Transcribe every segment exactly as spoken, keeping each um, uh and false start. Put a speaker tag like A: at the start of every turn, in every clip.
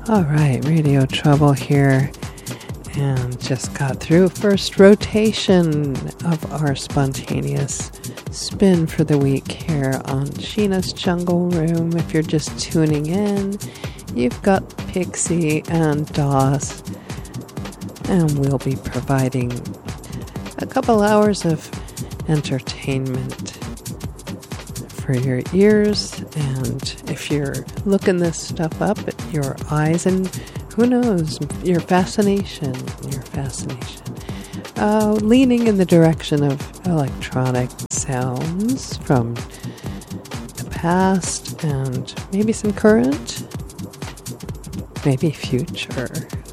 A: All right, Radio Trouble here, and just got through first rotation of our spontaneous spin for the week here on Sheena's Jungle Room. If you're just tuning in, you've got Pixie and Doss, and we'll be providing a couple hours of entertainment for your ears. And if you're looking this stuff up, your eyes, and who knows, your fascination, your fascination, uh, leaning in the direction of electronic sounds from the past and maybe some current, maybe future.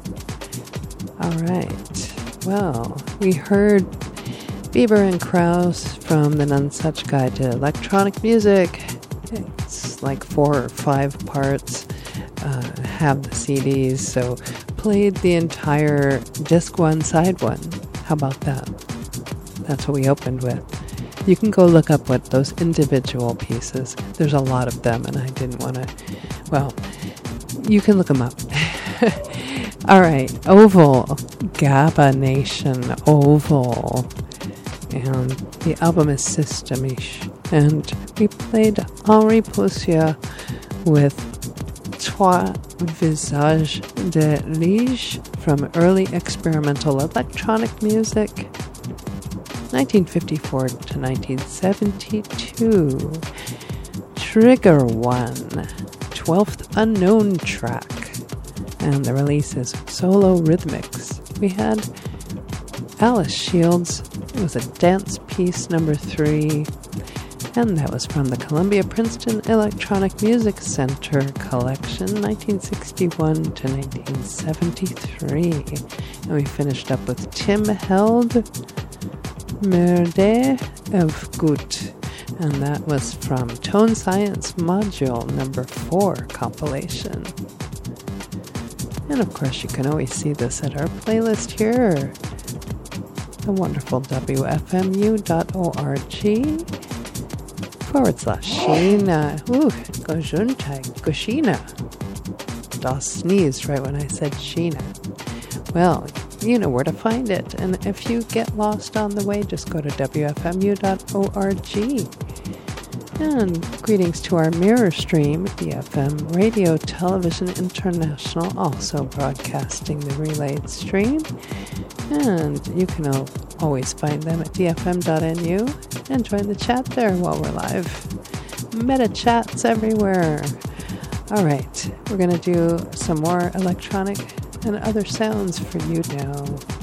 A: All right. Well, we heard Bieber and Krause from the Nonesuch Guide to Electronic Music. It's like four or five parts. Uh, have the C Ds, so played the entire disc one, side one. How about that? That's what we opened with. You can go look up what those individual pieces, there's a lot of them, and I didn't want to, well, you can look them up. All right, Oval, Gabba Nation, Oval. And the album is Systemish. And we played Henri Poussier with Trois Visages de Liege from early experimental electronic music, nineteen fifty-four to nineteen seventy-two. Trigger One, twelfth unknown track. And the release is Solo Rhythmics. We had Alice Shields. It was a dance piece number three, and that was from the Columbia Princeton Electronic Music Center collection, nineteen sixty-one to nineteen seventy-three. And we finished up with Tim Held, Merde of Gut, and that was from Tone Science Module number four compilation. And of course, you can always see this at our playlist here, the wonderful W F M U dot org forward slash Sheena. Ooh, Gesundheit, Goshina. Doss sneezed right when I said Sheena. Well, you know where to find it. And if you get lost on the way, just go to W F M U dot org. And greetings to our mirror stream, D F M Radio Television International, also broadcasting the relayed stream. And you can al- always find them at D F M dot N U and join the chat there while we're live. Meta chats everywhere. All right, we're going to do some more electronic and other sounds for you now.